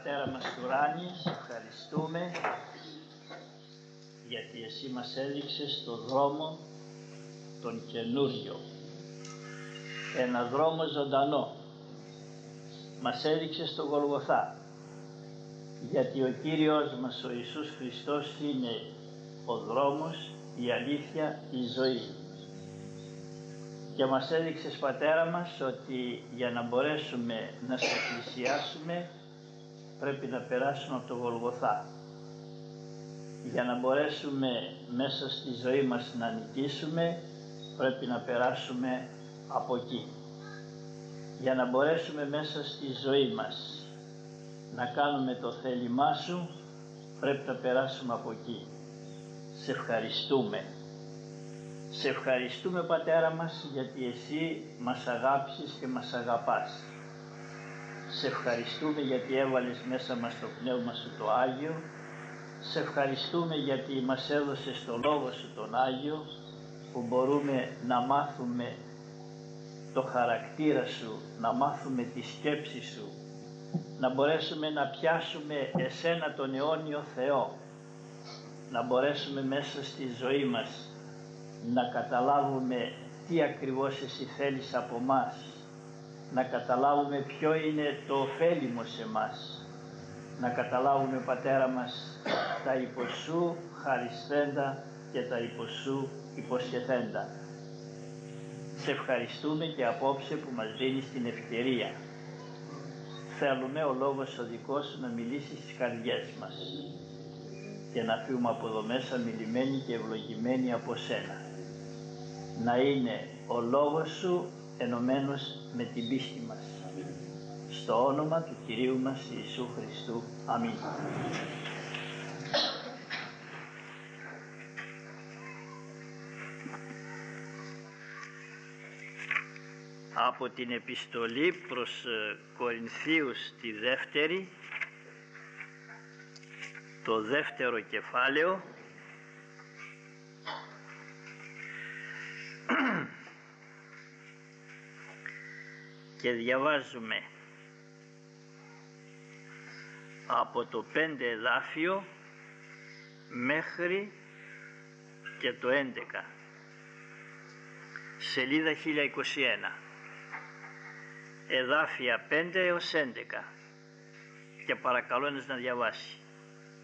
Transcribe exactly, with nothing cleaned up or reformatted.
Πατέρα μας του ουράνιε, ευχαριστούμε γιατί Εσύ μας έδειξες το δρόμο τον καινούριο, ένα δρόμο ζωντανό. Μας έδειξες το Γολγοθά, γιατί ο Κύριος μας ο Ιησούς Χριστός είναι ο δρόμος, η αλήθεια, η ζωή. Και μας έδειξες, Πατέρα μας, ότι για να μπορέσουμε να σε πλησιάσουμε πρέπει να περάσουμε από το Γολγοθά. Για να μπορέσουμε μέσα στη ζωή μας να νικήσουμε πρέπει να περάσουμε από εκεί. Για να μπορέσουμε μέσα στη ζωή μας να κάνουμε το θέλημά Σου πρέπει να περάσουμε από εκεί. Σε ευχαριστούμε. Σε ευχαριστούμε, Πατέρα μας, γιατί Εσύ μας αγάπησες και μας αγαπάς. Σε ευχαριστούμε γιατί έβαλες μέσα μας το Πνεύμα Σου το Άγιο. Σε ευχαριστούμε γιατί μας έδωσες το Λόγο Σου τον Άγιο, που μπορούμε να μάθουμε το χαρακτήρα Σου, να μάθουμε τη σκέψη Σου, να μπορέσουμε να πιάσουμε Εσένα τον αιώνιο Θεό, να μπορέσουμε μέσα στη ζωή μας να καταλάβουμε τι ακριβώς Εσύ θέλεις από μας, να καταλάβουμε ποιο είναι το ωφέλιμο σε μας, να καταλάβουμε, Πατέρα μας, τα υπό Σου χαρισθέντα και τα υπό Σου υποσχεθέντα. Σε ευχαριστούμε και απόψε που μας δίνεις την ευκαιρία. Θέλουμε ο Λόγος ο δικός Σου να μιλήσει στις καρδιές μας και να φύγουμε από εδώ μέσα μιλημένοι και ευλογημένοι από Σένα. Να είναι ο Λόγος Σου ενωμένος με την πίστη μας. Στο όνομα του Κυρίου μας Ιησού Χριστού. Αμήν. Από την επιστολή προς Κορινθίους τη δεύτερη, το δεύτερο κεφάλαιο, και διαβάζουμε από το πέντε εδάφιο μέχρι και το έντεκα, σελίδα χίλια είκοσι ένα, εδάφια πέντε έως έντεκα, και παρακαλώ ένας να διαβάσει.